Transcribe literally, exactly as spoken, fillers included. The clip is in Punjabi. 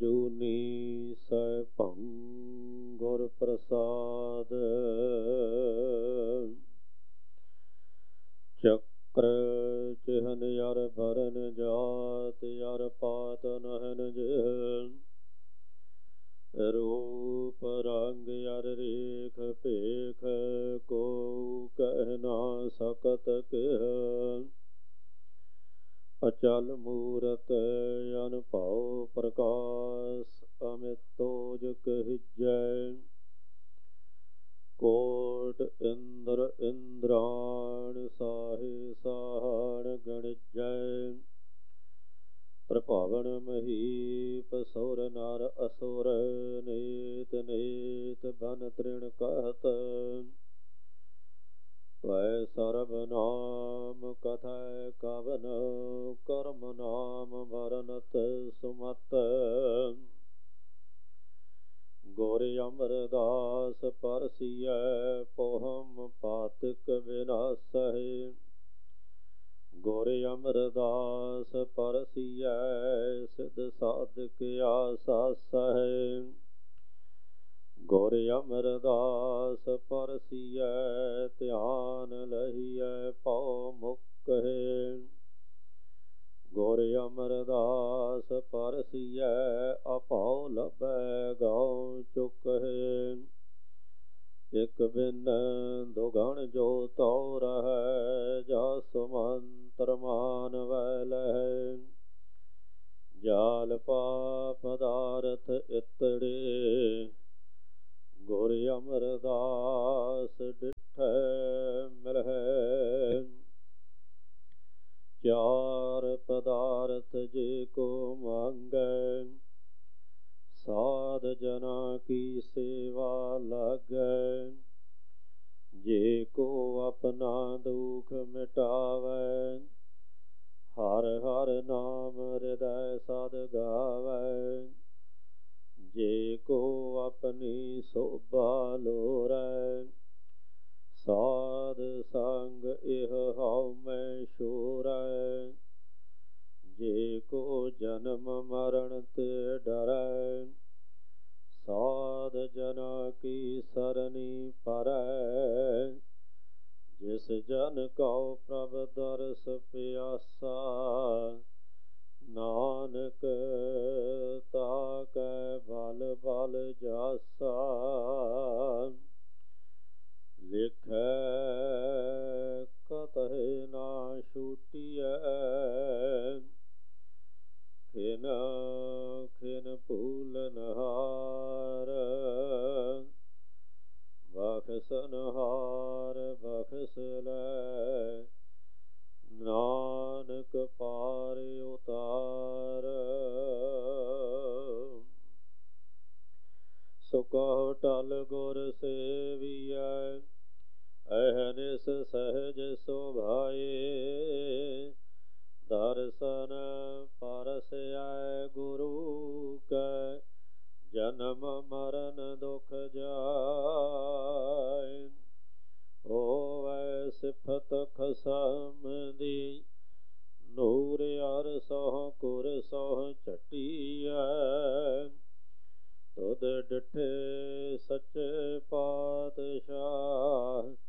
ਜੂਨੀ ਸੈਭੰ ਗੁਰ ਪ੍ਰਸਾਦ। ਚੱਕਰ ਚਿਹਨ ਯਰ ਭਰਨ ਜਾਤ, ਯਰ ਪਾਤ ਨਹਨ ਜਿਹ। ਰੂਪ ਰੰਗ ਯਰ ਰੇਖ ਭੇਖ, ਕੋ ਕਹਿ ਨਾ ਸਕਤ ਕਿਹ। ਅਚਲ ਮੂਰਤ ਅਨਭਉ ਪ੍ਰਕਾਸ਼, ਅਮਿਤੋਜ ਕਹਿਜੈ। ਕੋਟ ਇੰਦਰ ਇੰਦਰਾਣ, ਸਾਹੇ ਸਾਹਣ ਗਣਿਜੈ। ਪ੍ਰਭਾਵਨ ਮਹੀਪ ਸੁਰ ਨਰ ਅਸੁਰ, ਨੀਤ ਨੀਤ ਬਨ ਤ੍ਰਿਣ ਕਹਿਤ। ਤਵੈ ਸਰਬ ਨਾਮ ਕਥੈ ਕਵਨ, ਕਰਮ ਨਾਮ ਵਰਨਤ ਸੁਮਤ। ਗੁਰ ਅਮਰਦਾਸ ਪਰਸੀਐ, ਪੋਹਮ ਪਾਤਕ ਵਿਨਾਸਹਿ। ਗੁਰ ਅਮਰਦਾਸ ਪਰਸੀਐ, ਸਿਧ ਸਾਧਕ ਆਸਾਸਹਿ। ਗੁਰ ਅਮਰਦਾਸ ਪਰਸੀਐ, ਧਿਆਨ ਲਹੀਐ ਭਉ ਮੁਕਹਿ। ਗੁਰ ਅਮਰਦਾਸ ਪਰਸੀਐ, ਅਭਉ ਲਭੈ ਗਉ ਚੁਕਹਿ। ਇਕ ਬਿਨ ਦੁਗਣ ਜੋ ਤਉ ਰਹੈ, ਜਸ ਮੰਤਰ ਮਾਨ ਵੈ ਲਹੈ। ਜਾਲ ਪਾਪ ਪਦਾਰਥ ਇਤੜੇ, ਗੁਰ ਅਮਰਦਾਸ ਡਿਠੈ ਮਿਲਹਿ। ਚਾਰ ਪਦਾਰਥ ਜੇ ਕੋ ਮੰਗੈ, ਸਾਧ ਜਨਾ ਕੀ ਸੇਵਾ ਲਾਗੈ। ਜੇ ਕੋ ਆਪਣਾ ਦੁਖ ਮਿਟਾਵੈ, ਹਰਿ ਹਰਿ ਨਾਮ ਹਿਰਦੈ ਸਦ ਗਾਵੈ। ਜੇ ਕੋ ਆਪਣੀ ਸੋਭਾ ਲੋਰੈ, ਸਾਧ ਸੰਗ ਇਹ ਹਉ ਮੈਂ ਛੋਰੈ। ਜੇ ਕੋ ਜਨਮ ਮਰਨ ਤੇ ਡਰੈ, ਸਾਧ ਜਨਾ ਕੀ ਸਰਣੀ ਪਰੈ। ਜਿਸ ਜਨ ਕਉ ਪ੍ਰਭ ਦਰਸ ਪਿਆਸਾ, ਨਾਨਕ ਤਾ ਕੈ ਬਲ ਬਲ ਜਾਸਾ। ਲਿਖੈ ਕਤਹਿ ਨਾ ਛੂਟੀਐ, ਖਿਨ ਖਿਨ ਭੂਲਨਹਾਰ। ਬਖਸ਼ਨਹਾਰ ਬਖਸ਼ ਲੈ, ਨਾਨਕ ਪਾਰ ਉਤਾਰ। ਸੋ ਕਹੁ ਟਲ ਗੁਰ ਸੇਵੀਐ, ਅਹਨਿਸ ਸਹਿਜ ਸੁਭਾਏ। ਦਰਸ਼ਨ ਪਰਸੈ ਗੁਰੂ ਕੈ, ਜਨਮ ਮਰਨ ਦੁਖ ਜਾਇ। ਹੋਵੈ ਸਿਫਤ ਖਸਮ ਦੀ, ਨੂਰ ਅਰ ਸਹੁ ਕੁਰ ਸਹੁ ਝਟੀਐ। ਤੁਧ ਡਿਠੇ ਸੱਚੇ ਪਾਤਸ਼ਾਹ,